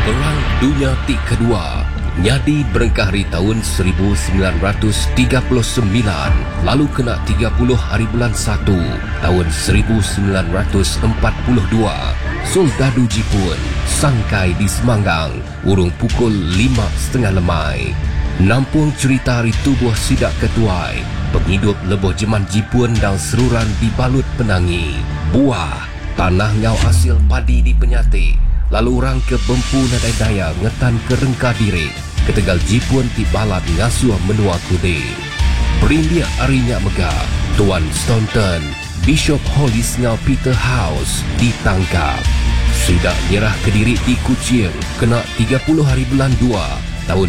Perang Dunia Kedua nyadi berengkah hari tahun 1939, lalu kena 30 hari bulan 1 tahun 1942. Soldadu Jepun sangkai di Semanggang urung pukul 5.30 lemai. Nampung cerita hari tubuh sidak ketuai, penghidup leboh Jerman Jepun dan seruran dibalut penangi. Buah tanah ngau hasil padi di penyatik, lalu orang ke Bempu Nadai Daya ngetan ke Rengka Diri, ke Tegal Jepun ti balat ngasuh menua kude. Perindia arinya megah, Tuan Staunton, Bishop Hollis ngau Peter House ditangkap. Sidak nyerah ke Diri di Kuching, kena 30 hari bulan 2 tahun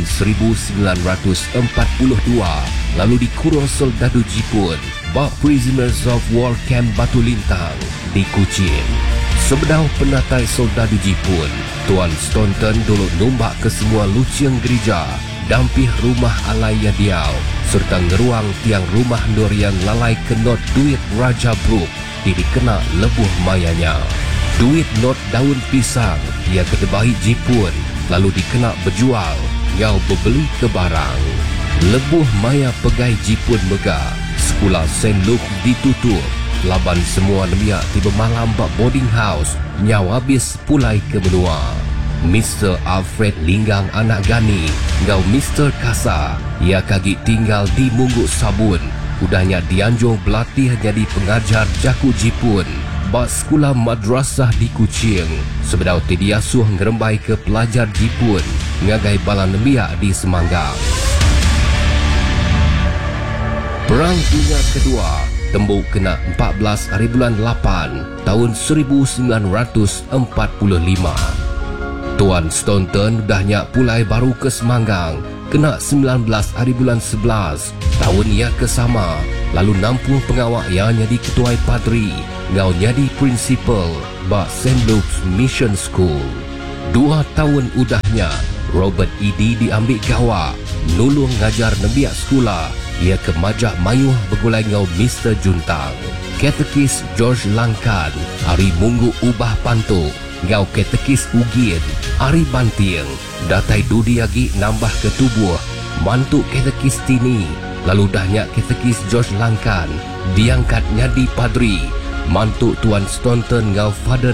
1942, lalu dikurung soldadu Jepun bak Prisoners of War Camp Batu Lintang di Kuching. Sebedau penatai soldadu Jepun, Tuan Staunton dulu nombak ke semua luciang gereja, dampih rumah alai Yadiau, serta ngeruang tiang rumah Dorian lalai kenot duit Raja Brook dikena lebuh mayanya. Duit not daun pisang ia kedebahi Jepun, lalu dikena berjual ngau berbeli ke barang. Lebuh maya pegai Jepun megah, sekolah St. Luke ditutup, laban semua nemiak tiba malam bak boarding house nyau habis pulai ke benua. Mr. Alfred Linggang anak Gani ngau Mr. Kasa ia kaki tinggal di Mungguk Sabun, udahnya dianjung berlatih jadi pengajar jaku Jepun bak sekolah madrasah di Kuching. Sebedau tidiasuh ngerembai ke pelajar Jepun ngagai bala nemiak di Semanggang. Perang Dunia Kedua tembuk kena 14 hari bulan 8 tahun 1945. Tuan Staunton dahnya pulai baru ke Semanggang, kena 19 hari bulan 11 tahun ia kesama, lalu nampung pengawak yang jadi ketuai padri ngau jadi prinsipal bak St. Luke's Mission School. 2 tahun udahnya Robert Edi diambil gawak nulung ngajar nembiak sekolah. Ia ke Majak Mayuh bergulai ngau Mr. Juntang. Katekis George Langkan hari Munggu ubah pantuk ngau katekis Ugin hari Banting. Datai Dudi lagi nambah ke tubuh mantuk katekis Tini, lalu dahnya katekis George Langkan diangkat nyadi padri. Mantuk Tuan Staunton ngau Father